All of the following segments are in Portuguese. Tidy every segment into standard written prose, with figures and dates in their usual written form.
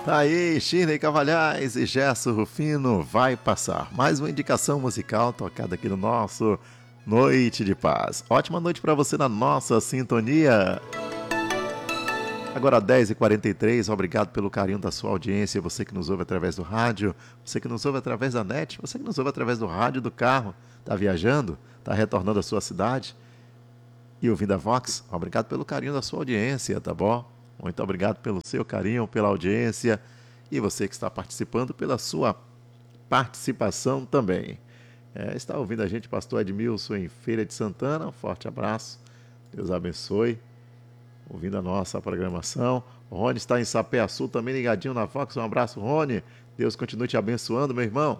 Aí, Shirley Cavalhais e Gerson Rufino vai passar. Mais uma indicação musical tocada aqui no nosso Noite de Paz. Ótima noite para você na nossa sintonia. Agora 10h43, obrigado pelo carinho da sua audiência, você que nos ouve através do rádio, você que nos ouve através da net, você que nos ouve através do rádio do carro, está viajando, está retornando à sua cidade e ouvindo a Vox, obrigado pelo carinho da sua audiência, tá bom? Muito obrigado pelo seu carinho, pela audiência e você que está participando pela sua participação também. Está ouvindo a gente, pastor Edmilson, em Feira de Santana, um forte abraço, Deus abençoe. Ouvindo a nossa programação. O Rony está em Sapé-Açu, também ligadinho na Fox. Um abraço, Rony. Deus continue te abençoando, meu irmão.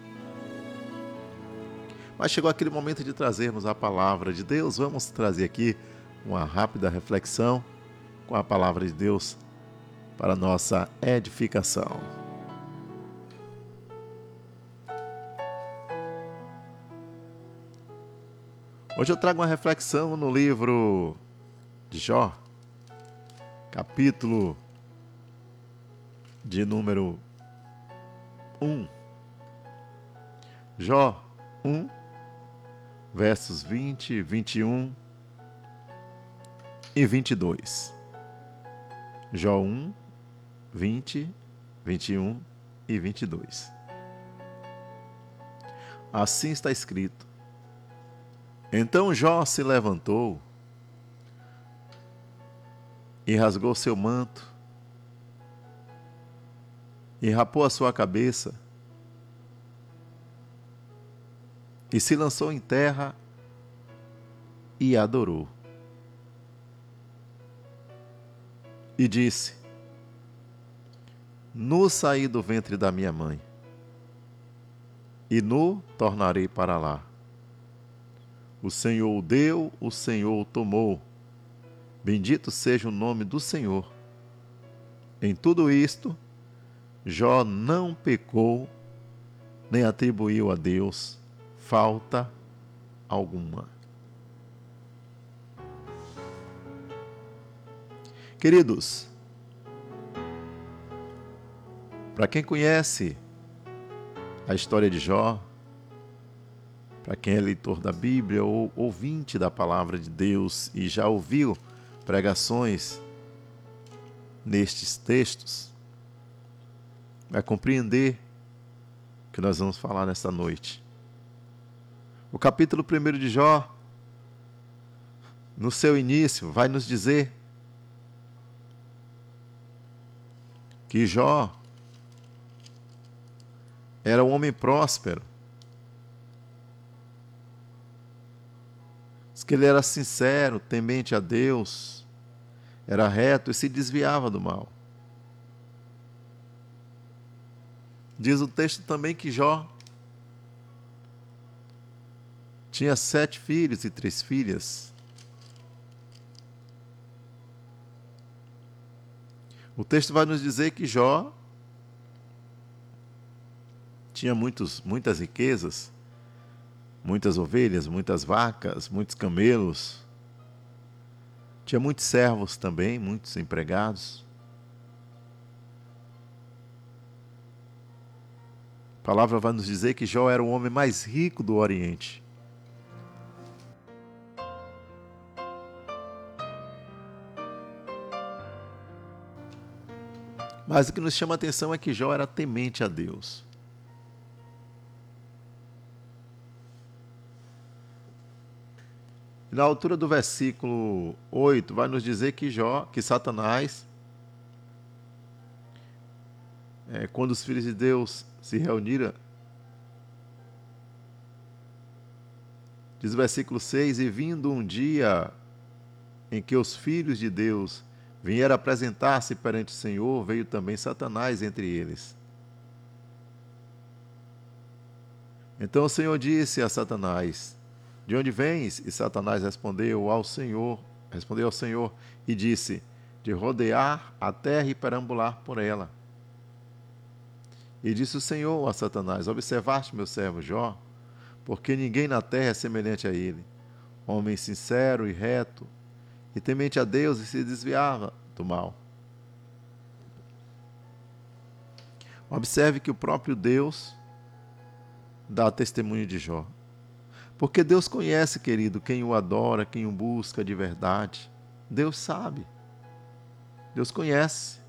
Mas chegou aquele momento de trazermos a palavra de Deus. Vamos trazer aqui uma rápida reflexão com a palavra de Deus para a nossa edificação. Hoje eu trago uma reflexão no livro de Jó, capítulo de número 1. Jó 1, versos 20, 21 e 22. Jó 1, 20, 21 e 22. Assim está escrito: Então Jó se levantou e rasgou seu manto, e rapou a sua cabeça, e se lançou em terra e adorou. E disse: Nu saí do ventre da minha mãe, e nu tornarei para lá. O Senhor o deu, o Senhor o tomou. Bendito seja o nome do Senhor. Em tudo isto, Jó não pecou, nem atribuiu a Deus falta alguma. Queridos, para quem conhece a história de Jó, para quem é leitor da Bíblia ou ouvinte da palavra de Deus e já ouviu pregações nestes textos, vai compreender o que nós vamos falar nesta noite. O capítulo 1 de Jó, no seu início, vai nos dizer que Jó era um homem próspero, diz que ele era sincero, temente a Deus, era reto e se desviava do mal. Diz o texto também que Jó tinha 7 filhos e 3 filhas. O texto vai nos dizer que Jó tinha muitas riquezas, muitas ovelhas, muitas vacas, muitos camelos. Tinha muitos servos também, muitos empregados. A palavra vai nos dizer que Jó era o homem mais rico do Oriente. Mas o que nos chama a atenção é que Jó era temente a Deus. E na altura do versículo 8, vai nos dizer que Satanás, quando os filhos de Deus se reuniram, diz o versículo 6, e vindo um dia em que os filhos de Deus vieram apresentar-se perante o Senhor, veio também Satanás entre eles. Então o Senhor disse a Satanás: De onde vens? E Satanás respondeu ao Senhor e disse: De rodear a terra e perambular por ela. E disse o Senhor a Satanás: Observaste meu servo Jó? Porque ninguém na terra é semelhante a ele, homem sincero e reto, e temente a Deus e se desviava do mal. Observe que o próprio Deus dá testemunho de Jó. Porque Deus conhece, querido, quem o adora, quem o busca de verdade. Deus sabe. Deus conhece.